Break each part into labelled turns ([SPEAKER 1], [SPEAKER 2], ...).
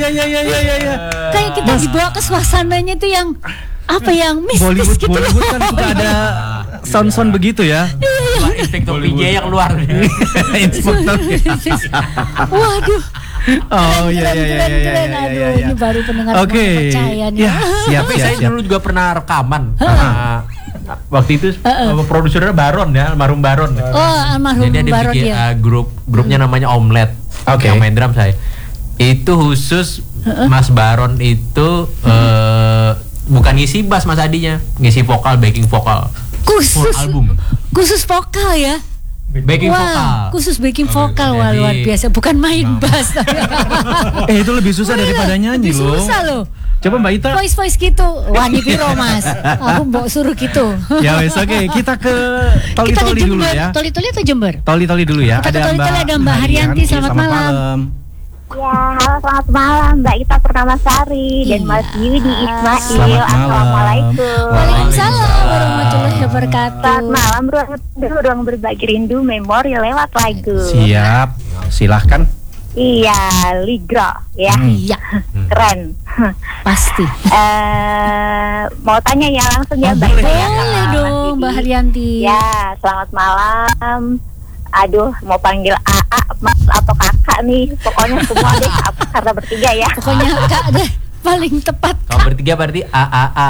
[SPEAKER 1] iya.
[SPEAKER 2] Kayak kita dibawa ke suasananya tuh yang apa yang mistis gitu.
[SPEAKER 1] Bollywood kan suka ada sound begitu ya.
[SPEAKER 3] Inspektor PJ yang keluar.
[SPEAKER 1] Inspektor.
[SPEAKER 2] Waduh.
[SPEAKER 1] Oh iya.
[SPEAKER 2] Aduh, ini baru pendengar percaya nih.
[SPEAKER 1] Ya, siap.
[SPEAKER 3] Tapi saya dulu juga pernah rekaman. Waktu itu produsernya Baron ya, almarhum Baron.
[SPEAKER 2] Oh, almarhum
[SPEAKER 3] Jadi
[SPEAKER 2] Baron
[SPEAKER 3] dia bikin
[SPEAKER 2] ya.
[SPEAKER 3] grupnya namanya Omelet.
[SPEAKER 1] Oke.
[SPEAKER 3] Yang main drum saya. Itu khusus Mas Baron itu bukan ngisi bass Mas Adinya, ngisi vokal, backing vokal.
[SPEAKER 2] Khusus
[SPEAKER 3] album.
[SPEAKER 2] Khusus vokal ya.
[SPEAKER 3] Backing vokal.
[SPEAKER 2] Khusus backing vokal, wah
[SPEAKER 3] Jadi,
[SPEAKER 2] luar biasa. Bukan main bass.
[SPEAKER 1] Itu lebih susah daripada nyanyi loh.
[SPEAKER 2] Susah loh.
[SPEAKER 1] Coba Mbak Ita.
[SPEAKER 2] Voice gitu. Wah ini piro Mas. Aku mau suruh gitu.
[SPEAKER 1] Ya wes oke. Kita ke
[SPEAKER 2] Kita ke
[SPEAKER 1] Toli-Toli dulu
[SPEAKER 2] Jember.
[SPEAKER 1] ya.
[SPEAKER 2] Toli-Toli atau Jember?
[SPEAKER 1] Toli-Toli dulu ya.
[SPEAKER 2] Kita ke Toli-Toli ada Mbak Haryanti. Selamat malam.
[SPEAKER 4] Ya, halo selamat malam Mbak Ita Purnamasari dan Mas Yudi Ismail.
[SPEAKER 1] Selamat malam.
[SPEAKER 4] Assalamualaikum.
[SPEAKER 2] Waalaikumsalam warahmatullahi wabarakatuh.
[SPEAKER 4] Selamat malam, ruang berbagi rindu memori lewat lagu.
[SPEAKER 1] Siap. Silahkan.
[SPEAKER 4] Iya, Ligro ya.
[SPEAKER 2] Iya,
[SPEAKER 4] Keren.
[SPEAKER 2] pasti.
[SPEAKER 4] Mau tanya ya langsung ya Mbak Ita ya.
[SPEAKER 2] Boleh dong Mbak Haryanti.
[SPEAKER 4] Ya, selamat malam. Aduh, mau panggil AA, Mas atau Kakak nih. Pokoknya semua deh karena bertiga ya.
[SPEAKER 2] Pokoknya Kak deh paling tepat.
[SPEAKER 3] Kalau bertiga berarti AAA.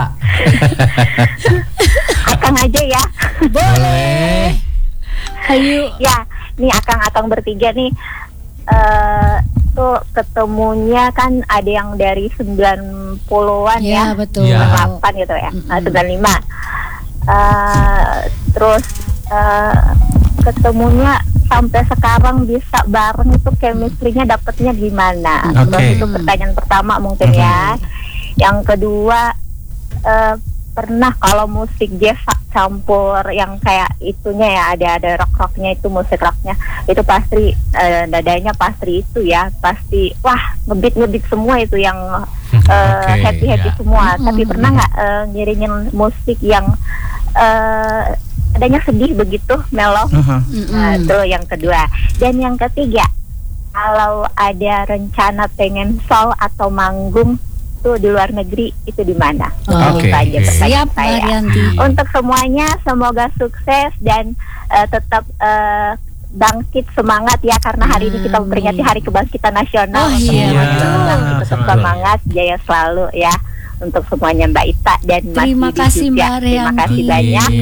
[SPEAKER 4] Akang aja ya.
[SPEAKER 2] Boleh. Ayo.
[SPEAKER 4] Ya, nih akang-akang bertiga nih. Tuh ketemunya kan ada yang dari 90-an
[SPEAKER 2] Ya,
[SPEAKER 4] ya.
[SPEAKER 2] betul.
[SPEAKER 3] Ya.
[SPEAKER 4] 98 gitu ya. 95. Terus ketemunya sampai sekarang bisa bareng itu chemistry-nya dapetnya gimana?
[SPEAKER 1] Oke.
[SPEAKER 4] Terus itu pertanyaan pertama mungkin ya. Yang kedua pernah kalau musik jazz campur yang kayak itunya ya, ada rock-rocknya itu, musik rocknya itu pasti dadanya pasti itu ya, pasti wah ngebeat semua itu yang happy
[SPEAKER 3] ya.
[SPEAKER 4] semua. Tapi pernah nggak ngiringin musik yang adanya sedih begitu, mellow? Nah, itu yang kedua. Dan yang ketiga, kalau ada rencana pengen show atau manggung tuh di luar negeri, itu di mana?
[SPEAKER 1] Oke.
[SPEAKER 4] Itu aja pertanyaan
[SPEAKER 2] Siap Mbak
[SPEAKER 4] saya.
[SPEAKER 2] Haryanti.
[SPEAKER 4] Untuk semuanya semoga sukses dan tetap bangkit semangat ya, karena hari ini kita memperingati Hari Kebangkitan Nasional.
[SPEAKER 2] Oh,
[SPEAKER 4] Untuk
[SPEAKER 2] iya,
[SPEAKER 4] semuanya
[SPEAKER 2] betul.
[SPEAKER 4] tetap semangat, jaya selalu ya untuk semuanya Mbak Ita dan Mas
[SPEAKER 2] Terima
[SPEAKER 4] Didi
[SPEAKER 2] kasih
[SPEAKER 4] juga.
[SPEAKER 2] Mbak
[SPEAKER 4] Terima kasih
[SPEAKER 2] Haryanti.
[SPEAKER 4] banyak.